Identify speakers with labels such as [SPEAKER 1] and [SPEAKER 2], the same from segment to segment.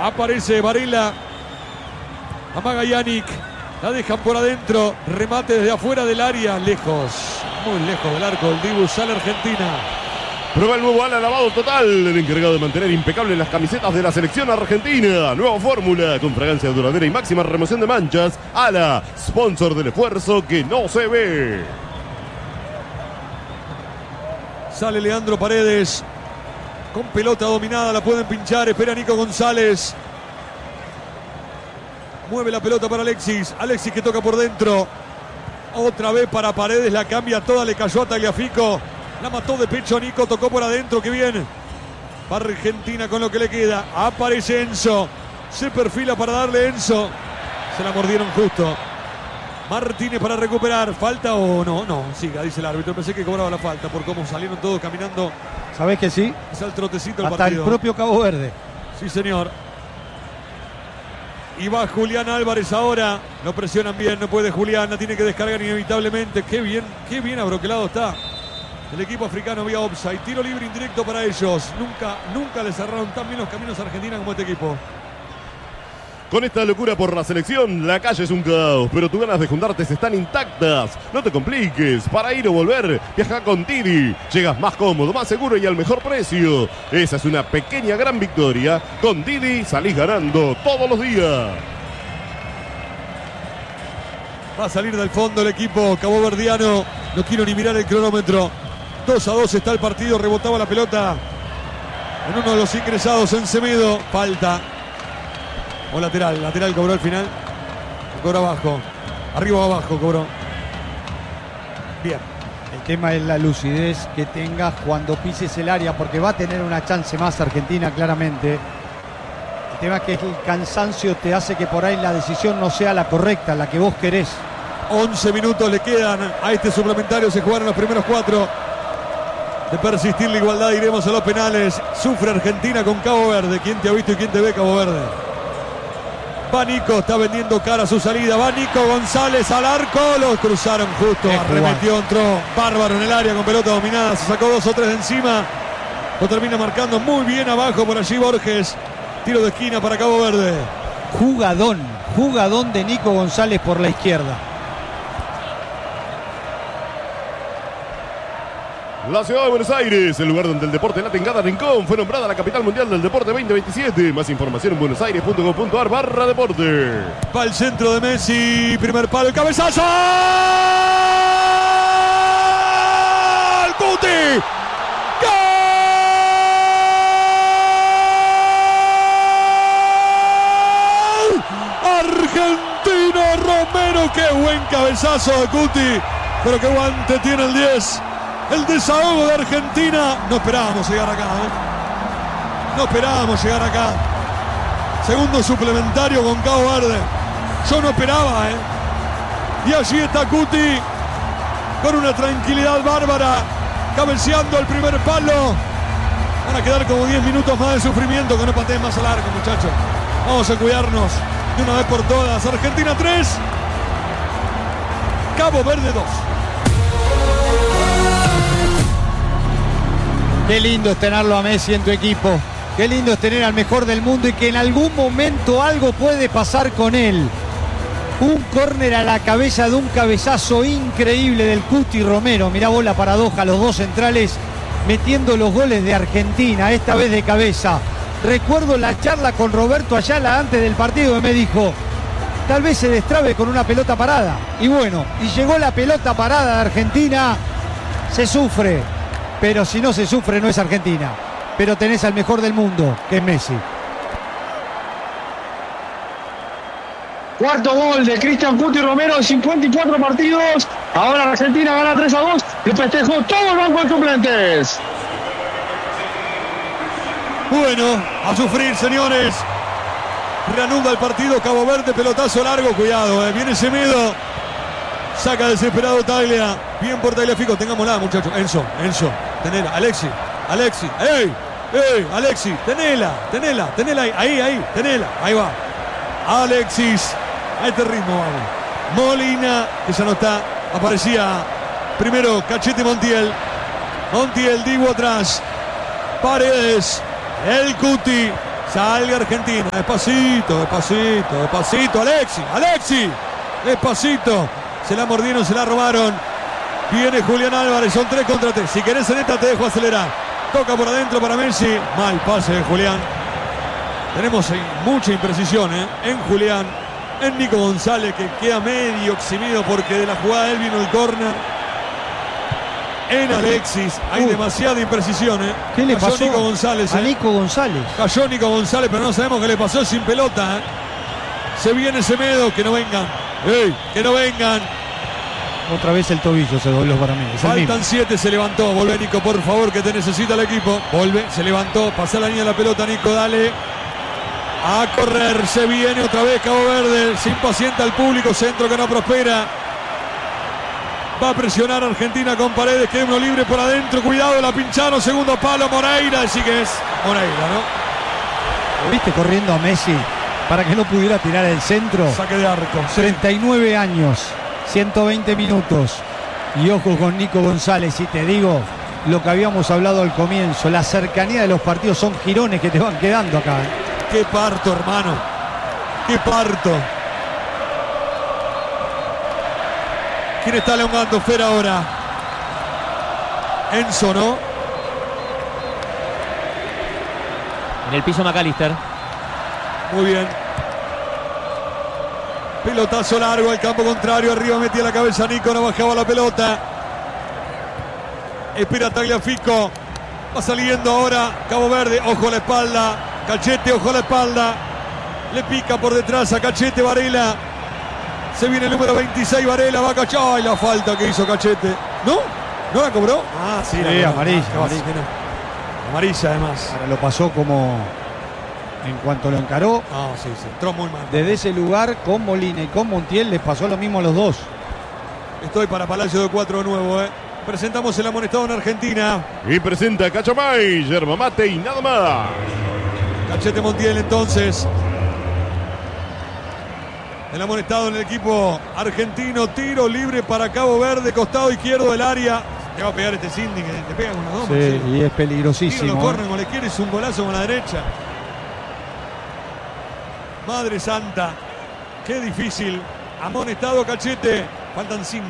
[SPEAKER 1] Aparece Varela. Amaga Yannick. La dejan por adentro. Remate desde afuera del área. Lejos. Muy lejos del arco del Dibu. Sale Argentina.
[SPEAKER 2] Prueba el nuevo ala lavado total. El encargado de mantener impecables las camisetas de la selección argentina. Nueva fórmula con fragancia duradera y máxima remoción de manchas. Ala, sponsor del esfuerzo que no se ve.
[SPEAKER 1] Sale Leandro Paredes. Con pelota dominada. La pueden pinchar. Espera Nico González. Mueve la pelota para Alexis. Alexis que toca por dentro. Otra vez para Paredes. La cambia toda. Le cayó a Tagliafico. La mató de pecho Nico, tocó por adentro, qué bien. Va Argentina con lo que le queda. Aparece Enzo. Se perfila para darle Enzo. Se la mordieron justo. Martínez para recuperar. ¿Falta o no? No, siga, dice el árbitro. Pensé que cobraba la falta por cómo salieron todos caminando.
[SPEAKER 3] ¿Sabés que sí?
[SPEAKER 1] Es el trotecito del
[SPEAKER 3] hasta
[SPEAKER 1] partido.
[SPEAKER 3] El propio Cabo Verde.
[SPEAKER 1] Sí, señor. Y va Julián Álvarez ahora. Lo presionan bien, no puede Julián. La tiene que descargar inevitablemente. Qué bien abroquelado está el equipo africano vía offside. Tiro libre indirecto para ellos. Nunca le cerraron tan bien los caminos a Argentina como este equipo.
[SPEAKER 2] Con esta locura por la selección, la calle es un caos, pero tus ganas de juntarte están intactas. No te compliques. Para ir o volver, viaja con Didi. Llegas más cómodo, más seguro y al mejor precio. Esa es una pequeña gran victoria. Con Didi salís ganando todos los días.
[SPEAKER 1] Va a salir del fondo el equipo caboverdiano. No quiero ni mirar el cronómetro. 2-2 está el partido. Rebotaba la pelota en uno de los ingresados en Semedo. Falta. O lateral. Lateral cobró al final. Cobró abajo. Arriba o abajo cobró. Bien.
[SPEAKER 3] El tema es la lucidez que tengas cuando pises el área, porque va a tener una chance más Argentina, claramente. El tema es que el cansancio te hace que por ahí la decisión no sea la correcta, la que vos querés.
[SPEAKER 1] 11 minutos le quedan a este suplementario. Se jugaron los primeros 4. De persistir la igualdad iremos a los penales. Sufre Argentina con Cabo Verde. ¿Quién te ha visto y quién te ve, Cabo Verde? Va Nico, está vendiendo cara a su salida. Va Nico González al arco. Los cruzaron justo. Arremetió, entró bárbaro en el área con pelota dominada. Se sacó 2 o 3 de encima. Lo termina marcando muy bien abajo por allí Borges. Tiro de esquina para Cabo Verde.
[SPEAKER 3] Jugadón de Nico González por la izquierda.
[SPEAKER 2] La ciudad de Buenos Aires, el lugar donde el deporte late en cada rincón, fue nombrada la capital mundial del deporte 2027. Más información en buenosaires.com.ar/deporte.
[SPEAKER 1] Va al centro de Messi, primer palo, el cabezazo. ¡Gol! ¡Cuti! ¡Gol! Argentino Romero, qué buen cabezazo de Cuti, pero qué guante tiene el 10. El desahogo de Argentina. No esperábamos llegar acá, No esperábamos llegar acá. Segundo suplementario con Cabo Verde. Yo no esperaba, Y allí está Cuti con una tranquilidad bárbara, cabeceando el primer palo. Van a quedar como 10 minutos más de sufrimiento, que no pateen más al arco, muchachos. Vamos a cuidarnos de una vez por todas. Argentina 3, Cabo Verde 2.
[SPEAKER 3] Qué lindo es tenerlo a Messi en tu equipo. Qué lindo es tener al mejor del mundo y que en algún momento algo puede pasar con él. Un córner a la cabeza de un cabezazo increíble del Cuti Romero. Mirá vos la paradoja, los dos centrales metiendo los goles de Argentina, esta vez de cabeza. Recuerdo la charla con Roberto Ayala antes del partido que me dijo, tal vez se destrabe con una pelota parada. Y bueno, y llegó la pelota parada de Argentina, se sufre. Pero si no se sufre no es Argentina. Pero tenés al mejor del mundo, que es Messi.
[SPEAKER 4] Cuarto gol de Cristian Cuti Romero en 54 partidos. Ahora Argentina gana 3-2 y festejó todo el banco de suplentes.
[SPEAKER 1] Bueno, a sufrir, señores. Reanuda el partido Cabo Verde, pelotazo largo, cuidado, viene Semedo. Saca desesperado Taglia. Bien por Tagliafico, tengámosla, muchachos. Enzo, tenela, Alexi, ¡ey! Alexi, tenela, ahí, tenela, ahí va. Alexis, a este ritmo vamos. Molina, que ya no está, aparecía primero Cachete Montiel, Dibu atrás, Paredes, el Cuti, Salga Argentina, despacito, despacito, despacito. Alexi, despacito. Se la mordieron, se la robaron. Viene Julián Álvarez, son 3 contra 3. Si querés en esta te dejo acelerar. Toca por adentro para Messi. Mal pase de Julián. Tenemos mucha imprecisión en Julián. En Nico González, que queda medio eximido porque de la jugada de él vino el córner. En Alexis hay demasiada imprecisión.
[SPEAKER 3] ¿Qué le pasó
[SPEAKER 1] Nico González,
[SPEAKER 3] a Nico González?
[SPEAKER 1] Cayó Nico González, pero no sabemos qué le pasó, sin pelota. Se viene Semedo, que no vengan. ¡Ey! Que no vengan.
[SPEAKER 3] Otra vez el tobillo se dobló para mí.
[SPEAKER 1] Faltan 7, se levantó. Volve Nico, por favor, que te necesita el equipo. Volve, se levantó. Pasa la línea de la pelota, Nico, dale. A correr, se viene otra vez Cabo Verde. Se impacienta el público, centro que no prospera. Va a presionar Argentina con Paredes, queda uno libre por adentro. Cuidado, la pincharon, segundo palo, Moreira. Así que es Moreira, ¿no?
[SPEAKER 3] ¿Viste corriendo a Messi para que no pudiera tirar el centro?
[SPEAKER 1] Saque de arco.
[SPEAKER 3] 39 años, 120 minutos. Y ojo con Nico González. Y te digo lo que habíamos hablado al comienzo. La cercanía de los partidos son jirones que te van quedando acá.
[SPEAKER 1] Qué parto, hermano. Qué parto. ¿Quién está elongando Fer ahora? Enzo, ¿no?
[SPEAKER 5] En el piso McAllister.
[SPEAKER 1] Muy bien. Pelotazo largo al campo contrario. Arriba metía la cabeza Nico, no bajaba la pelota. Espera Tagliafico. Va saliendo ahora Cabo Verde. Ojo a la espalda. Cachete, ojo a la espalda. Le pica por detrás a Cachete Varela. Se viene el número 26, Varela, va a Cachete. ¡Ay, la falta que hizo Cachete! ¿No? ¿No la cobró? Ah, sí,
[SPEAKER 3] Sí, amarilla.
[SPEAKER 1] Amarilla, además.
[SPEAKER 3] Ahora lo pasó como en cuanto lo encaró.
[SPEAKER 1] Ah, sí, entró muy mal.
[SPEAKER 3] Desde ese lugar con Molina y con Montiel les pasó lo mismo a los dos.
[SPEAKER 1] Estoy para Palacio de 4 de nuevo, Presentamos el amonestado en Argentina.
[SPEAKER 2] Y presenta Cachamay, yerba mate y nada más.
[SPEAKER 1] Cachete Montiel entonces. El amonestado en el equipo argentino. Tiro libre para Cabo Verde, costado izquierdo del área. Le va a pegar este Cindy, que te pega con las dos.
[SPEAKER 3] Sí, y es
[SPEAKER 1] Tiro,
[SPEAKER 3] peligrosísimo.
[SPEAKER 1] lo corren con la izquierda, es un golazo con la derecha. Madre santa, qué difícil. Amonestado Cachete. Faltan 5.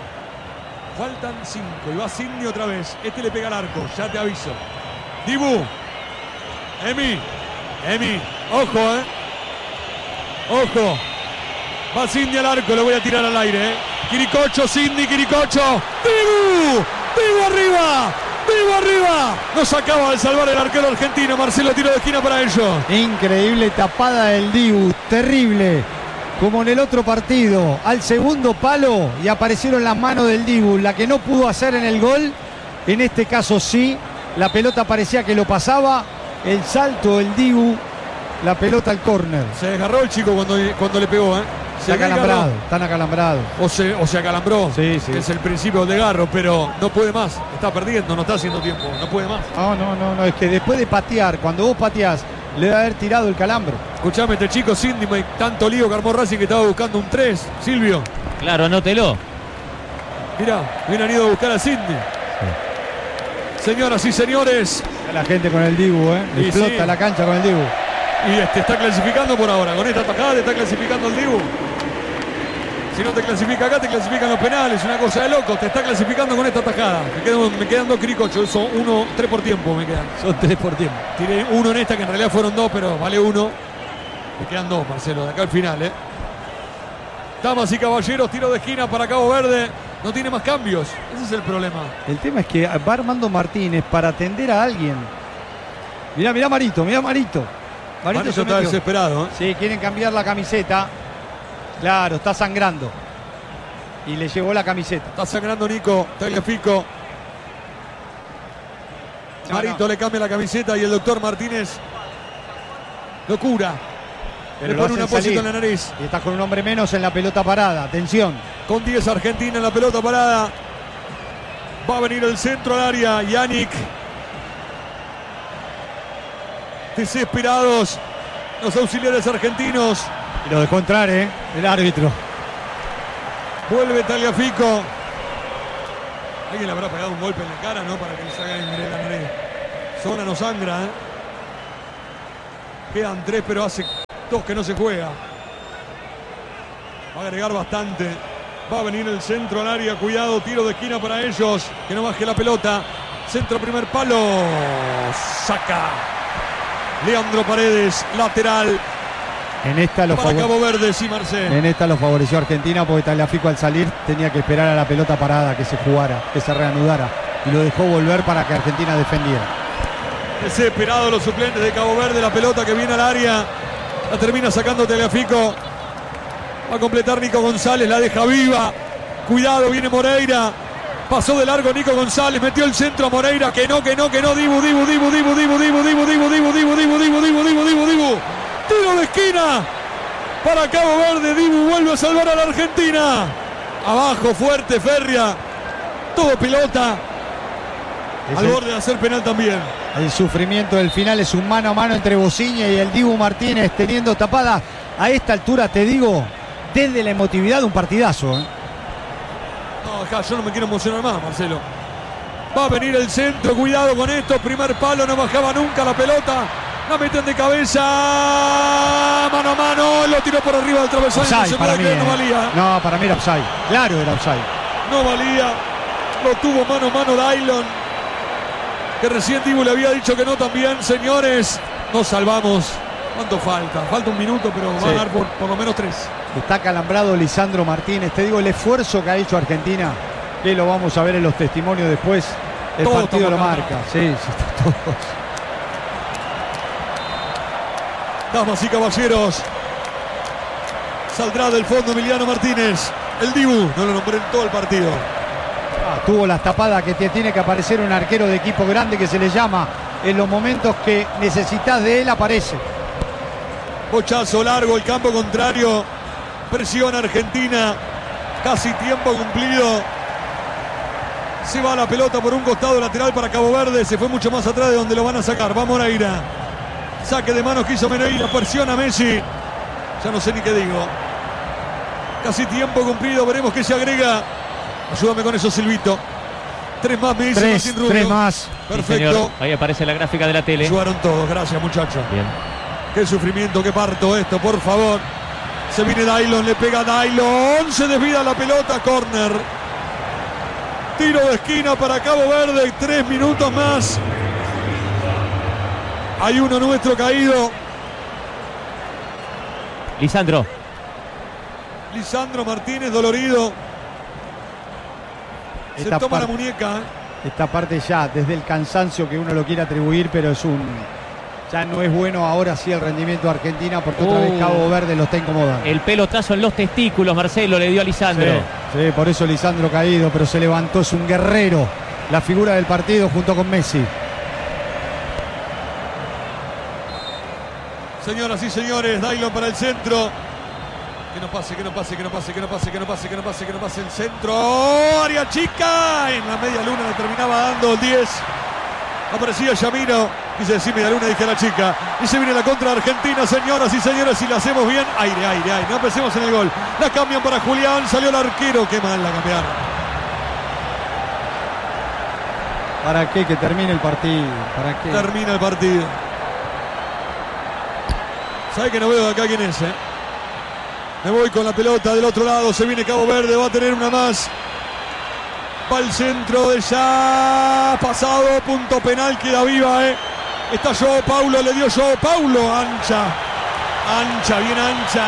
[SPEAKER 1] Y va Cindy otra vez. Este le pega al arco, ya te aviso. Dibu. Emi. Ojo, Ojo. Va Cindy al arco, lo voy a tirar al aire, Quiricocho, Cindy, Quiricocho. ¡Dibu arriba! Nos acaba de salvar el arquero argentino. Marcelo, tiro de esquina para ellos.
[SPEAKER 3] Increíble tapada del Dibu, terrible. Como en el otro partido, al segundo palo y aparecieron las manos del Dibu. La que no pudo hacer en el gol, en este caso sí. La pelota parecía que lo pasaba. El salto del Dibu, la pelota al córner.
[SPEAKER 1] Se desgarró el chico cuando le pegó,
[SPEAKER 3] Están acalambrados.
[SPEAKER 1] O se acalambró.
[SPEAKER 3] Sí.
[SPEAKER 1] Es el principio del desgarro, pero no puede más. Está perdiendo, no está haciendo tiempo. No puede más.
[SPEAKER 3] No. Es que después de patear, cuando vos pateás, le debe haber tirado el calambro.
[SPEAKER 1] Escuchame, este chico Cindy, tanto lío que armó Racing que estaba buscando un 3. Silvio.
[SPEAKER 5] Claro, anótelo.
[SPEAKER 1] Mirá, hubieran ido a buscar a Cindy. Señoras y señores.
[SPEAKER 3] La gente con el Dibu, explota la cancha con el Dibu.
[SPEAKER 1] Y está clasificando por ahora. Con esta atajada te está clasificando el Dibu. Si no te clasifica acá, te clasifican los penales. Una cosa de loco. Te está clasificando con esta atajada. Me quedan 2 Quiricochos. Son 3 por tiempo me quedan.
[SPEAKER 3] Son 3 por tiempo.
[SPEAKER 1] Tiré 1 en esta, que en realidad fueron 2, pero vale 1. Me quedan 2, Marcelo, de acá al final, Damas y caballeros, tiro de esquina para Cabo Verde. No tiene más cambios. Ese es el problema.
[SPEAKER 3] El tema es que va Armando Martínez para atender a alguien. Mirá Marito. Marito
[SPEAKER 1] está desesperado.
[SPEAKER 3] Sí, quieren cambiar la camiseta. Claro, está sangrando. Y le llevó la camiseta.
[SPEAKER 1] Está sangrando Nico Tagliafico. Marito le cambia la camiseta y el doctor Martínez lo cura.
[SPEAKER 3] Pero
[SPEAKER 1] le pone un apósito en la nariz.
[SPEAKER 3] Y está con un hombre menos en la pelota parada. Atención.
[SPEAKER 1] Con 10 Argentina en la pelota parada. Va a venir el centro al área. Yannick. Desesperados los auxiliares argentinos.
[SPEAKER 3] Y lo dejó entrar, el árbitro.
[SPEAKER 1] Vuelve Tagliafico. Alguien le habrá pegado un golpe en la cara, ¿no? Para que le salga en la nariz. Zona no sangra, Quedan 3, pero hace 2 que no se juega. Va a agregar bastante. Va a venir el centro al área. Cuidado, tiro de esquina para ellos. Que no baje la pelota. Centro, primer palo. Saca. Leandro Paredes, lateral.
[SPEAKER 3] En esta lo
[SPEAKER 1] Para Cabo Verde, sí, Marcel.
[SPEAKER 3] En esta lo favoreció Argentina porque Tagliafico al salir tenía que esperar a la pelota parada, que se jugara, que se reanudara. Y lo dejó volver para que Argentina defendiera.
[SPEAKER 1] Desesperado los suplentes de Cabo Verde. La pelota que viene al área. La termina sacando Tagliafico. Va a completar Nico González. La deja viva. Cuidado, viene Moreira. Pasó de largo Nico González. Metió el centro a Moreira. Que no. Dibu. Tiro de esquina para Cabo Verde. Dibu vuelve a salvar a la Argentina. Abajo, fuerte, férrea. Todo pelota. Al borde de hacer penal también.
[SPEAKER 3] El sufrimiento del final es un mano a mano entre Bociña y el Dibu Martínez, teniendo tapada a esta altura, te digo, desde la emotividad, un partidazo.
[SPEAKER 1] No, acá yo no me quiero emocionar más, Marcelo. Va a venir el centro, cuidado con esto. Primer palo, no bajaba nunca la pelota. La meten de cabeza. Mano a mano, lo tiró por arriba del travesaño. No se puede creer, no valía.
[SPEAKER 3] No, para mí era offside. Claro, era offside.
[SPEAKER 1] No valía. Lo tuvo mano a mano Dailon. Que recién Dibu le había dicho que no también. Señores, nos salvamos. ¿Cuánto falta? Falta un minuto, pero va a dar por lo menos 3. Está
[SPEAKER 3] calambrado Lisandro Martínez. Te digo, el esfuerzo que ha hecho Argentina, que lo vamos a ver en los testimonios después. El
[SPEAKER 1] Todos
[SPEAKER 3] partido lo
[SPEAKER 1] marcando.
[SPEAKER 3] marca. Sí, todos.
[SPEAKER 1] Damas y caballeros, saldrá del fondo Emiliano Martínez. El Dibu, no lo nombré en todo el partido.
[SPEAKER 3] Tuvo las tapadas que te tiene que aparecer un arquero de equipo grande, que se le llama en los momentos que necesitas de él, aparece.
[SPEAKER 1] Bochazo largo, el campo contrario. Presiona Argentina. Casi tiempo cumplido. Se va la pelota por un costado lateral para Cabo Verde. Se fue mucho más atrás de donde lo van a sacar. Va Moreira. Saque de manos que hizo Meneira. Presiona Messi. Ya no sé ni qué digo. Casi tiempo cumplido. Veremos qué se agrega. Ayúdame con eso, Silvito. 3 más, me dice Martín Rubio.
[SPEAKER 3] 3 más.
[SPEAKER 1] Perfecto.
[SPEAKER 5] Sí, señor. Ahí aparece la gráfica de la tele.
[SPEAKER 1] Jugaron todos. Gracias, muchachos.
[SPEAKER 5] Bien.
[SPEAKER 1] Qué sufrimiento, qué parto esto, por favor. Se viene Dailon, le pega Dailon. Se desvía la pelota, córner. Tiro de esquina para Cabo Verde. 3 minutos más. Hay uno nuestro caído.
[SPEAKER 5] Lisandro
[SPEAKER 1] Martínez, dolorido. Se toma la muñeca.
[SPEAKER 3] Esta parte ya, desde el cansancio que uno lo quiere atribuir, pero ya no es bueno ahora sí el rendimiento de Argentina, porque otra vez Cabo Verde lo está incomodando.
[SPEAKER 5] El pelotazo en los testículos, Marcelo, le dio a Lisandro.
[SPEAKER 3] Sí, por eso Lisandro caído, pero se levantó, es un guerrero. La figura del partido junto con Messi.
[SPEAKER 1] Señoras y señores, Dailon para el centro. Que no pase el centro. Área chica. En la media luna le terminaba dando el 10. Aparecía Yamino. Quise decir media luna, dije a la chica. Y se viene la contra de Argentina, señoras y señores. Si la hacemos bien, aire. No empecemos en el gol. La cambian para Julián. Salió el arquero. Qué mal la cambiaron.
[SPEAKER 3] ¿Para qué? Que termine el partido. ¿Para qué?
[SPEAKER 1] Termina el partido. ¿Sabe que no veo de acá quién es, Me voy con la pelota del otro lado. Se viene Cabo Verde. Va a tener una más. Va al centro de ya. Pasado. Punto penal. Queda viva, Está Joao Paulo. Le dio Joao Paulo. Ancha. Bien ancha.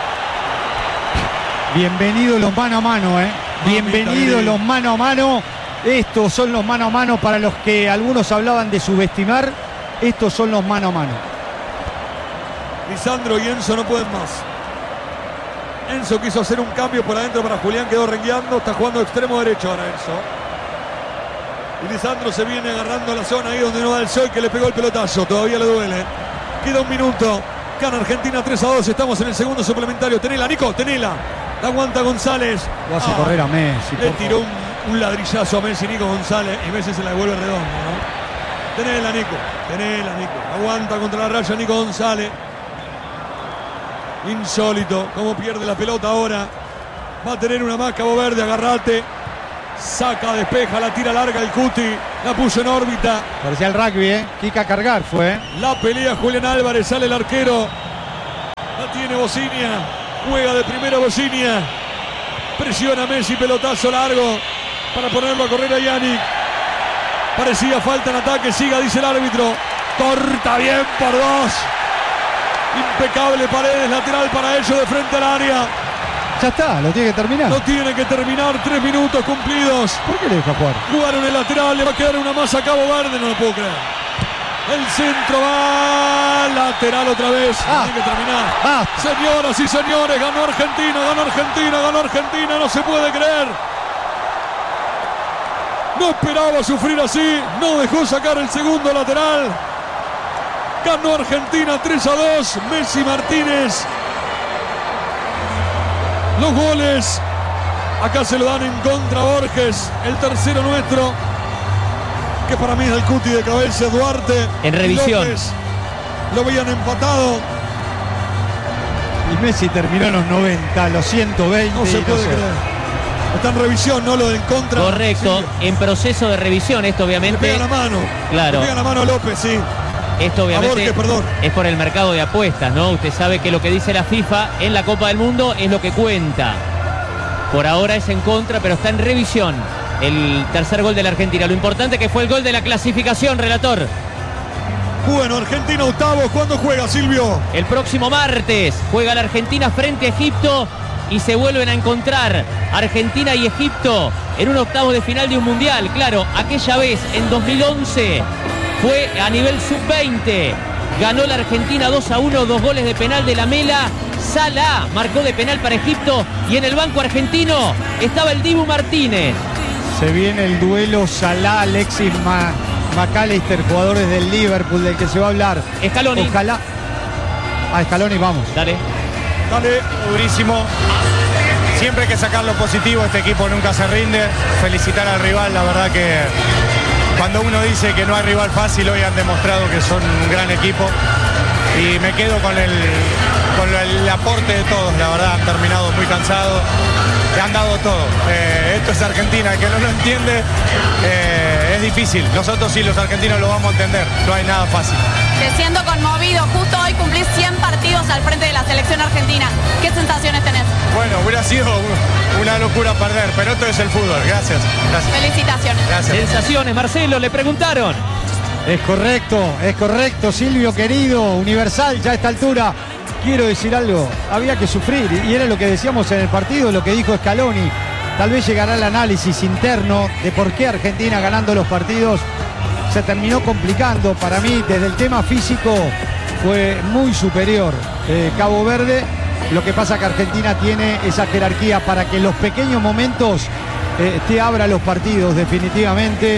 [SPEAKER 3] Bienvenidos los mano a mano, Bienvenidos los mano a mano. Estos son los mano a mano para los que algunos hablaban de subestimar. Estos son los mano a mano.
[SPEAKER 1] Lisandro y Enzo no pueden más. Enzo quiso hacer un cambio por adentro para Julián, quedó rengueando, está jugando extremo derecho ahora Enzo. Y Lisandro se viene agarrando a la zona ahí donde no va el sol, que le pegó el pelotazo, todavía le duele. Queda un minuto, gana Argentina 3-2, estamos en el segundo suplementario. Tenela, Nico, tenela. La aguanta González.
[SPEAKER 3] Lo hace correr a Messi.
[SPEAKER 1] Le tiró un ladrillazo a Messi, Nico González, y Messi se la devuelve redonda, ¿no? Tenela, Nico. Aguanta contra la raya Nico González. Insólito, cómo pierde la pelota ahora. Va a tener una más Cabo Verde, agarrate. Saca, despeja, la tira larga el Cuti. La puso en órbita.
[SPEAKER 3] Parecía el rugby, ¿eh? Kika a cargar fue.
[SPEAKER 1] La pelea Julián Álvarez, sale el arquero. La tiene Bocinia. Juega de primera Bocinia. Presiona Messi, pelotazo largo para ponerlo a correr a Yannick. Parecía falta en ataque, siga, dice el árbitro. Corta bien por 2. Impecable Paredes, lateral para ellos de frente al área.
[SPEAKER 3] Ya está, lo tiene que terminar.
[SPEAKER 1] No tiene que terminar, 3 minutos cumplidos.
[SPEAKER 3] ¿Por qué le deja jugar?
[SPEAKER 1] Jugaron el lateral, le va a quedar una más a Cabo Verde, no lo puedo creer. El centro va lateral otra vez. Tiene que terminar. Señoras y señores, ganó Argentina, ganó Argentina, ganó Argentina, no se puede creer. No esperaba sufrir así, no dejó sacar el segundo lateral. Ganó Argentina 3-2, Messi Martínez. Los goles, acá se lo dan en contra Borges, el tercero nuestro, que para mí es el Cuti de cabeza, Duarte.
[SPEAKER 5] En revisión.
[SPEAKER 1] López, lo habían empatado.
[SPEAKER 3] Y Messi terminó en los 90, los 120.
[SPEAKER 1] No se puede creer. Está en revisión, no lo de en contra.
[SPEAKER 5] Correcto,
[SPEAKER 1] Sí.
[SPEAKER 5] en proceso de revisión esto
[SPEAKER 1] Le
[SPEAKER 5] obviamente.
[SPEAKER 1] pega la mano.
[SPEAKER 5] Claro.
[SPEAKER 1] Le pega la mano a López, sí.
[SPEAKER 5] Esto obviamente
[SPEAKER 1] Borges, perdón.
[SPEAKER 5] es por el mercado de apuestas, ¿no? Usted sabe que lo que dice la FIFA en la Copa del Mundo es lo que cuenta. Por ahora es en contra, pero está en revisión el tercer gol de la Argentina. Lo importante que fue el gol de la clasificación, relator.
[SPEAKER 1] Bueno, Argentina octavos, ¿cuándo juega, Silvio?
[SPEAKER 5] El próximo martes juega la Argentina frente a Egipto y se vuelven a encontrar Argentina y Egipto en un octavo de final de un mundial. Claro, aquella vez en 2011 fue a nivel sub-20. Ganó la Argentina 2-1, 2 goles de penal de Lamela. Salah marcó de penal para Egipto y en el banco argentino estaba el Dibu Martínez.
[SPEAKER 3] Se viene el duelo Salah-Alexis McAllister, jugadores del Liverpool, del que se va a hablar.
[SPEAKER 5] Scaloni.
[SPEAKER 3] Ojalá. A Scaloni vamos.
[SPEAKER 5] Dale.
[SPEAKER 1] Dale.
[SPEAKER 6] Durísimo. Siempre hay que sacar lo positivo, este equipo nunca se rinde. Felicitar al rival, la verdad que cuando uno dice que no hay rival fácil, hoy han demostrado que son un gran equipo. Y me quedo con el aporte de todos, la verdad, han terminado muy cansados, le han dado todo. Esto es Argentina, el que no lo entiende es difícil. Nosotros sí, los argentinos lo vamos a entender, no hay nada fácil.
[SPEAKER 7] Te siento conmovido, justo hoy cumplís 100 partidos al frente de la selección argentina. ¿Qué sensaciones tenés?
[SPEAKER 6] Bueno, hubiera sido una locura perder, pero esto es el fútbol. Gracias.
[SPEAKER 7] Felicitaciones.
[SPEAKER 6] Gracias.
[SPEAKER 5] Sensaciones, Marcelo, le preguntaron.
[SPEAKER 3] Es correcto, Silvio querido, Universal, ya a esta altura. Quiero decir algo, había que sufrir, y era lo que decíamos en el partido, lo que dijo Scaloni. Tal vez llegará el análisis interno de por qué Argentina ganando los partidos se terminó complicando. Para mí, desde el tema físico, fue muy superior Cabo Verde. Lo que pasa que Argentina tiene esa jerarquía para que en los pequeños momentos te abra los partidos definitivamente.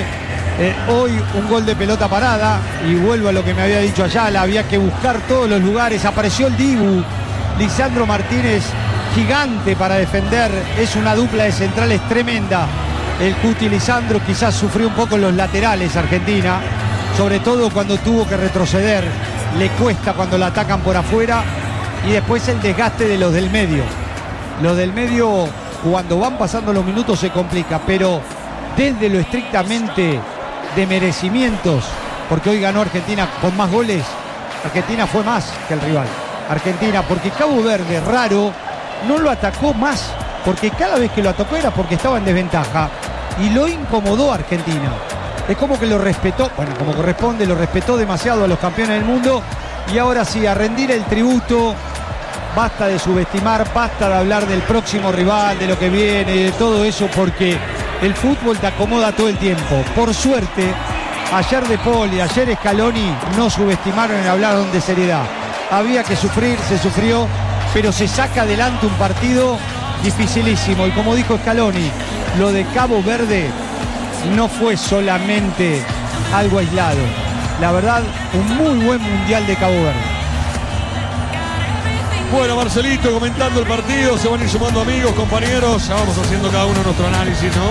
[SPEAKER 3] Hoy un gol de pelota parada, y vuelvo a lo que me había dicho Ayala, había que buscar todos los lugares. Apareció el Dibu, Lisandro Martínez, gigante para defender, es una dupla de centrales tremenda. El Cuti Lisandro quizás sufrió un poco en los laterales Argentina, sobre todo cuando tuvo que retroceder, le cuesta cuando la atacan por afuera, y después el desgaste de los del medio. Los del medio, cuando van pasando los minutos se complica, pero desde lo estrictamente de merecimientos, porque hoy ganó Argentina con más goles, Argentina fue más que el rival. Argentina, porque Cabo Verde, raro, no lo atacó más, porque cada vez que lo atacó era porque estaba en desventaja, y lo incomodó a Argentina. Es como que lo respetó, bueno, como corresponde, lo respetó demasiado a los campeones del mundo, y ahora sí, a rendir el tributo. Basta de subestimar, basta de hablar del próximo rival, de lo que viene, de todo eso, porque el fútbol te acomoda todo el tiempo. Por suerte, ayer De Paul y ayer Scaloni no subestimaron en hablar de seriedad. Había que sufrir, se sufrió, pero se saca adelante un partido dificilísimo. Y como dijo Scaloni, lo de Cabo Verde no fue solamente algo aislado. La verdad, un muy buen mundial de Cabo Verde.
[SPEAKER 1] Bueno, Marcelito, comentando el partido, se van a ir sumando amigos, compañeros, ya vamos haciendo cada uno nuestro análisis, ¿no?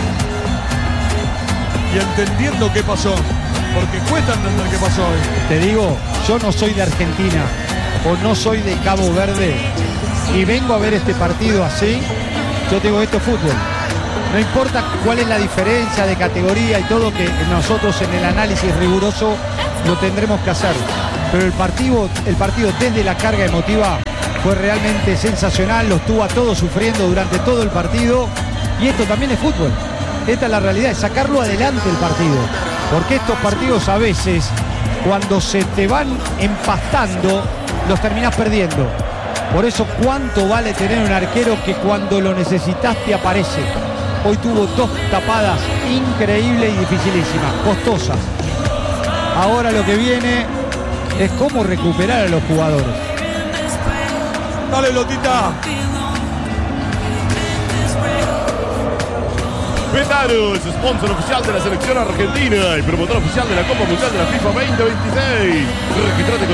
[SPEAKER 1] Y entendiendo qué pasó, porque cuesta entender qué pasó hoy.
[SPEAKER 3] Te digo, yo no soy de Argentina o no soy de Cabo Verde y vengo a ver este partido así. Yo te digo, esto es fútbol. No importa cuál es la diferencia de categoría y todo, que nosotros en el análisis riguroso lo tendremos que hacer. Pero el partido desde la carga emotiva fue realmente sensacional, los tuvo a todos sufriendo durante todo el partido. Y esto también es fútbol. Esta es la realidad, es sacarlo adelante el partido. Porque estos partidos a veces, cuando se te van empastando, los terminás perdiendo. Por eso, ¿cuánto vale tener un arquero que cuando lo necesitas te aparece? Hoy tuvo 2 tapadas increíbles y dificilísimas, costosas. Ahora lo que viene es cómo recuperar a los jugadores.
[SPEAKER 1] Dale, Lotita.
[SPEAKER 2] Betano es sponsor oficial de la selección argentina y promotor oficial de la Copa Mundial de la FIFA 2026. Registrate con